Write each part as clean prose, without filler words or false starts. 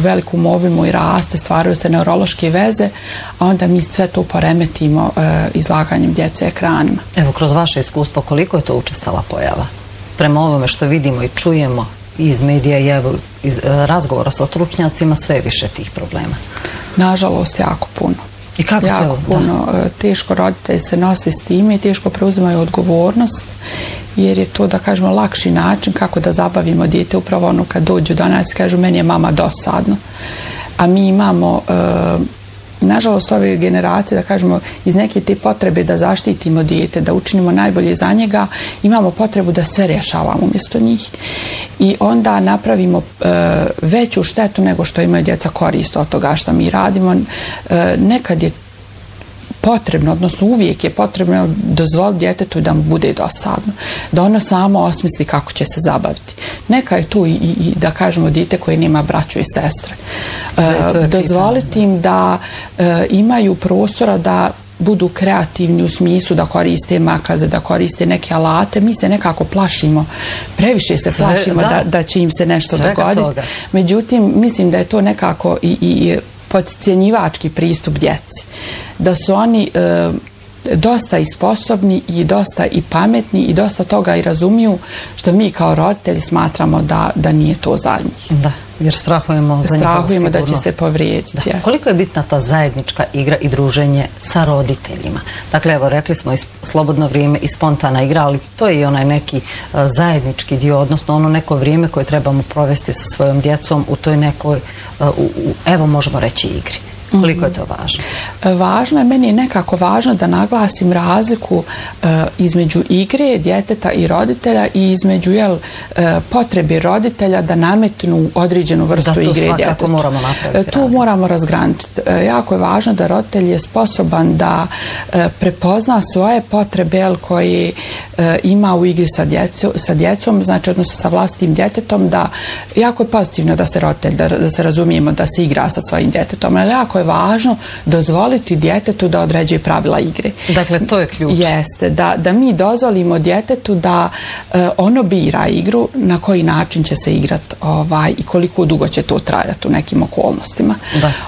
velikom obimu i raste, stvaraju se neurološke veze, a onda mi sve to poremetimo izlaganjem djece ekranima. Evo, kroz vaše iskustvo, koliko je to učestala pojava? Prema ovome što vidimo i čujemo iz medija i evo iz razgovora sa stručnjacima, sve više tih problema. Nažalost, jako puno. I kako jako puno. Teško roditelji se nose s time i teško preuzimaju odgovornost, jer je to, da kažemo, lakši način kako da zabavimo dijete, upravo ono kad dođu do nas i kažu meni je mama dosadno. A mi imamo, nažalost, ove generacije, da kažemo, iz neke te potrebe da zaštitimo dijete, da učinimo najbolje za njega, imamo potrebu da sve rješavamo umjesto njih. I onda napravimo veću štetu nego što imaju djeca korist od toga što mi radimo. Nekad je potrebno, odnosno uvijek je potrebno dozvoliti djetetu da mu bude dosadno, da ono samo osmisli kako će se zabaviti. Neka je tu i da kažemo dijete koje nema braću i sestre. Dozvoliti im da imaju prostora da budu kreativni u smislu da koriste makaze, da koriste neke alate. Mi se nekako plašimo, previše se plašimo da će im se nešto dogoditi. Međutim, mislim da je to nekako i podcjenjivački pristup djeci. Da su oni dosta i sposobni i dosta i pametni i dosta toga i razumiju, što mi kao roditelji smatramo da nije to za njih. Da, jer strahujemo za njihovu sigurnost. Da će se povrijediti. Koliko je bitna ta zajednička igra i druženje sa roditeljima? Dakle, evo, rekli smo i slobodno vrijeme i spontana igra, ali to je i onaj neki zajednički dio, odnosno ono neko vrijeme koje trebamo provesti sa svojom djecom u toj nekoj, evo možemo reći, igri. Koliko je to važno? Važno je, meni je nekako važno da naglasim razliku između igre djeteta i roditelja i između potrebe roditelja da nametnu određenu vrstu igre djetetu. Da, to svakako moramo napraviti. Tu moramo razgraničiti. Jako je važno da roditelj je sposoban da prepozna svoje potrebe koje ima u igri sa djecom, znači odnosno sa vlastitim djetetom, da jako je pozitivno da se roditelj, da se razumijemo, da se igra sa svojim djetetom, ali jako je važno dozvoliti djetetu da određuje pravila igre. Dakle, to je ključ. Jeste, da mi dozvolimo djetetu da ono bira igru, na koji način će se igrati i koliko dugo će to trajati u nekim okolnostima.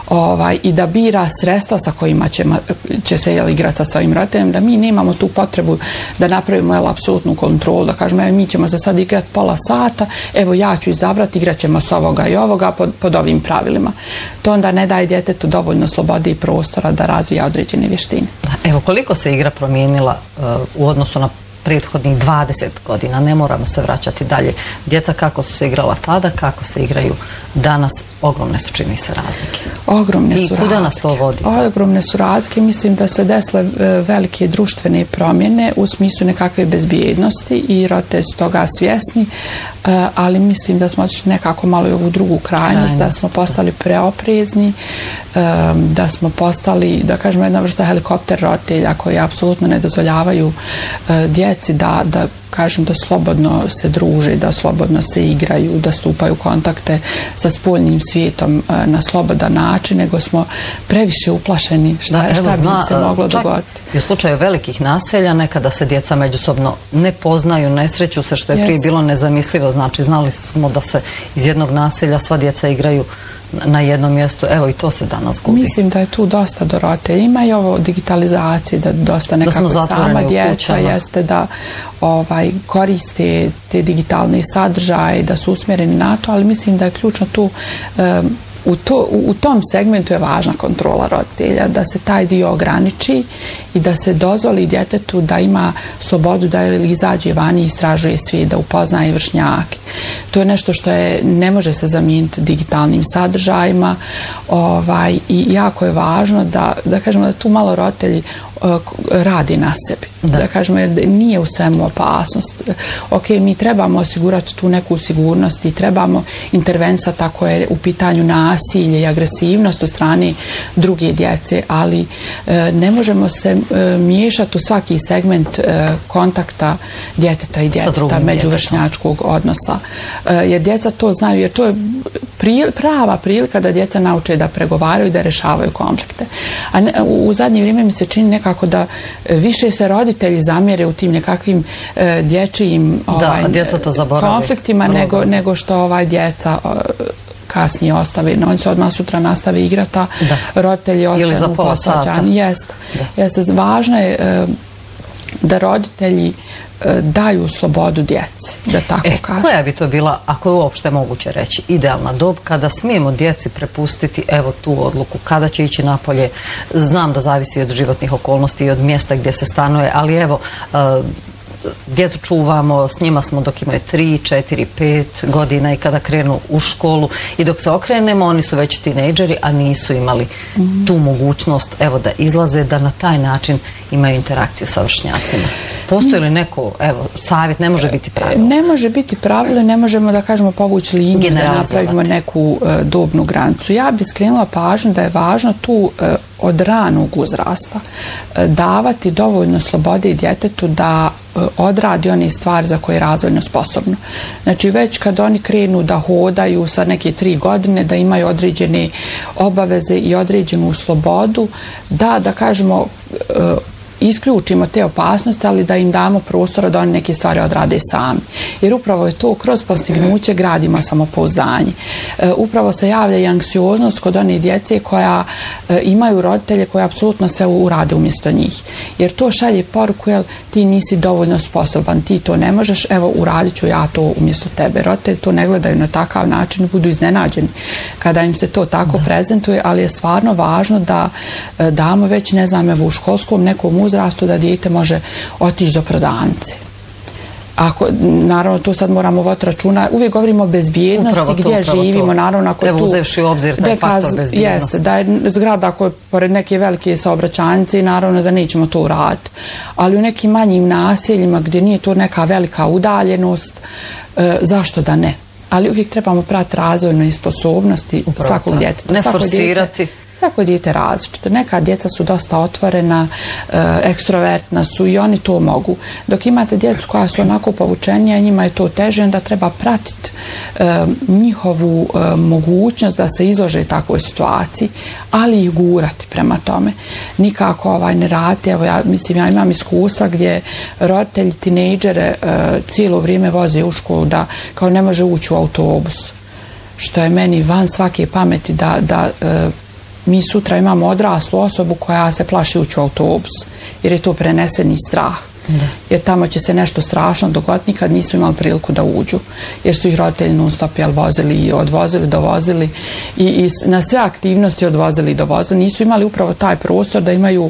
I da bira sredstva sa kojima će se igrati sa svojim roditeljem, da mi nemamo tu potrebu da napravimo apsolutnu kontrolu, da kažemo mi ćemo se sad igrati pola sata, evo ja ću izabrati, igrat ćemo s ovoga i ovoga pod ovim pravilima. To onda ne daje djetetu dovoljno slobode i prostora da razvija određene vještine. Evo, koliko se igra promijenila u odnosu na prethodnih 20 godina, ne moramo se vraćati dalje. Djeca kako su se igrala tada, kako se igraju danas, ogromne su, čini se, razlike. Ogromne su razlike. I kuda nas to vodi? Ogromne su razlike. Mislim da se desile velike društvene promjene u smislu nekakve bezbjednosti i roditelji su toga svjesni, ali mislim da smo otišli nekako malo i ovu drugu krajnost, da smo postali preoprezni, da smo postali, da kažemo, jedna vrsta helikopter roditelja koji apsolutno ne dozvoljavaju djeci da kažem da slobodno se druže, da slobodno se igraju, da stupaju u kontakte sa spoljnim svijetom na slobodan način, nego smo previše uplašeni šta bi se moglo dogoditi. I u slučaju velikih naselja nekada se djeca međusobno ne poznaju, ne sreću se, što je prije bilo nezamislivo. Znači, znali smo da se iz jednog naselja sva djeca igraju na jednom mjestu. Evo, i to se danas gubi. Mislim da je tu dosta do roditelja. Ima i ovo digitalizacije, da dosta nekako sama djeca jeste da koriste te digitalne sadržaje, da su usmjereni na to, ali mislim da je ključno tu u tom segmentu je važna kontrola roditelja, da se taj dio ograniči i da se dozvoli djetetu da ima slobodu da izađe van i istražuje svijet, da upoznaje vršnjake. To je nešto što ne može se zamijeniti digitalnim sadržajima i jako je važno da kažemo da tu malo roditelji radi na sebi. Da kažemo, jer nije u svemu opasnost. Ok, mi trebamo osigurati tu neku sigurnost i trebamo intervencati ako je u pitanju nasilje i agresivnost od strane druge djece, ali ne možemo se miješati u svaki segment kontakta djeteta i djeteta, međuvršnjačkog odnosa. Jer djeca to znaju, jer to je prava prilika da djeca nauče da pregovaraju i da rješavaju konflikte. A u zadnje vrijeme mi se čini nekako da više se roditelji zamjere u tim nekakvim dječjim konfliktima nego što djeca kasnije ostave. Oni se odmah sutra nastave igrati, roditelji ostanu posvađani. Jeste. Važno je da roditelji daju slobodu djeci, da tako kažem. Koja bi to bila, ako je uopšte moguće reći, idealna dob kada smijemo djeci prepustiti evo tu odluku, kada će ići napolje? Znam da zavisi od životnih okolnosti i od mjesta gdje se stanuje, ali evo, djecu čuvamo, s njima smo dok imaju 3, 4, 5 godina i kada krenu u školu i dok se okrenemo oni su već tinejdžeri, a nisu imali tu mogućnost evo da izlaze, da na taj način imaju interakciju sa vršnjacima. Postoji li neko, evo, savjet, ne može biti pravilo? Ne može biti pravilo, ne možemo da kažemo povući liniju, da napravimo neku dobnu granicu. Ja bih skrenula pažnju da je važno tu od ranog uzrasta davati dovoljno slobode i djetetu da odradi one stvari za koje je razvojno sposobno. Znači već kad oni krenu da hodaju sa neke 3 godine, da imaju određene obaveze i određenu slobodu, da kažemo isključimo te opasnosti, ali da im damo prostora da oni neke stvari odrade sami. Jer upravo je to kroz postignuće gradimo samopouzdanje. Upravo se javlja i anksioznost kod one djece koja imaju roditelje koji apsolutno sve urade umjesto njih. Jer to šalje poruku, jel ti nisi dovoljno sposoban, ti to ne možeš, evo uradit ću ja to umjesto tebe. Roditelji to ne gledaju na takav način, budu iznenađeni kada im se to tako prezentuje, ali je stvarno važno da damo već, ne znam, evo u školskom nekom uzrastu da dijete može otići do prodavnice. Naravno, tu sad moramo voditi računa, uvijek govorimo o bezbjednosti, gdje živimo, naravno ako je tu... Evo, uzevši u obzir taj faktor bezbjednosti. Jeste, da je zgrada koja je pored neke velike saobraćajnice i naravno da nećemo to uraditi. Ali u nekim manjim naseljima gdje nije to neka velika udaljenost, zašto da ne? Ali uvijek trebamo pratiti razvojne sposobnosti svakog djeteta. Ne forsirati. Svako dijete različito. Neka djeca su dosta otvorena, ekstrovertna su i oni to mogu. Dok imate djecu koja su onako povučenija, njima je to teže, onda treba pratiti njihovu mogućnost da se izlože takvoj situaciji, ali ih gurati prema tome. Nikako ne raditi. Evo ja imam iskustva gdje roditelji tinejdžere cijelo vrijeme voze u školu da kao ne može ući u autobus. Što je meni van svake pameti da mi sutra imamo odraslu osobu koja se plaši ući u autobus, jer je to preneseni strah. Jer tamo će se nešto strašno dogoditi, nikad nisu imali priliku da uđu, jer su ih roditelji non stop vozili i odvozili, dovozili i na sve aktivnosti odvozili i dovozili. Nisu imali upravo taj prostor da imaju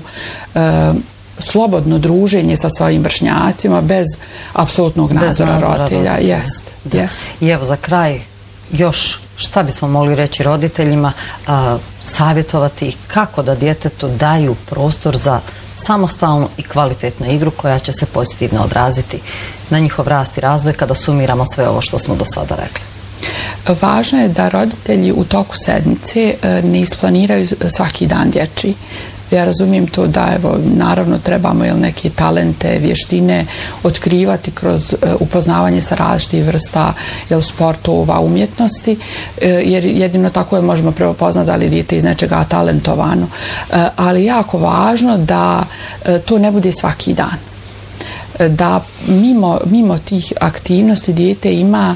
slobodno druženje sa svojim vršnjacima bez apsolutnog nadzora roditelja. I evo za kraj još šta bismo mogli reći roditeljima, savjetovati ih kako da djetetu daju prostor za samostalnu i kvalitetnu igru koja će se pozitivno odraziti na njihov rast i razvoj kada sumiramo sve ovo što smo do sada rekli. Važno je da roditelji u toku sedmice ne isplaniraju svaki dan dječji. Ja razumijem to da, evo, naravno trebamo neke talente, vještine otkrivati kroz upoznavanje sa različitih vrsta sportova, umjetnosti, jer jedino tako možemo prepoznati da li je dijete iz nečega talentovano. Ali jako važno da to ne bude svaki dan. Da mimo tih aktivnosti dijete ima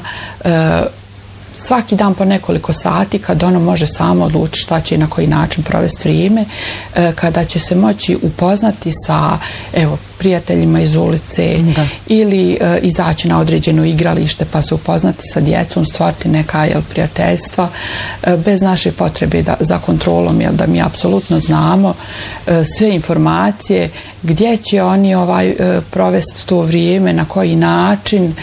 svaki dan po nekoliko sati kad ono može samo odlučiti šta će i na koji način provesti vrijeme, kada će se moći upoznati sa prijateljima iz ulice ili izaći na određeno igralište pa se upoznati sa djecom, stvoriti neka prijateljstva bez naše potrebe za kontrolom, da mi apsolutno znamo sve informacije gdje će oni provesti to vrijeme, na koji način,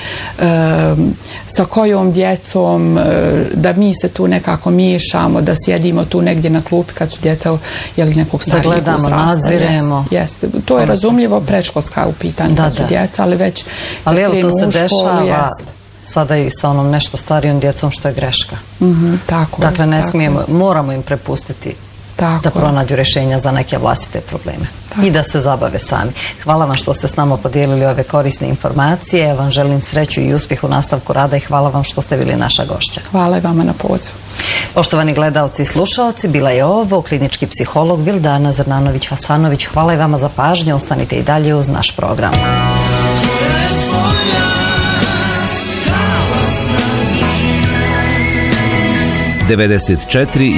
sa kojom djecom, da mi se tu nekako miješamo, da sjedimo tu negdje na klupi kad su djeca nekog starijeg uzrasta. Da gledamo, nadziremo. Jeste. To je razumljivo, predškolska u pitanju kad su djeca, ali već ali evo to se dešava sada i sa onom nešto starijom djecom što je greška. Dakle, ne smijemo, moramo im prepustiti da pronađu rješenja za neke vlastite probleme i da se zabave sami. Hvala vam što ste s nama podijelili ove korisne informacije. Ja vam želim sreću i uspjeh u nastavku rada i hvala vam što ste bili naša gošća. Hvala i vama na pozivu. Poštovani gledaoci i slušaoci, bila je ovo klinički psiholog Vildana Zrnanović-Hasanović. Hvala i vama za pažnju. Ostanite i dalje uz naš program. 94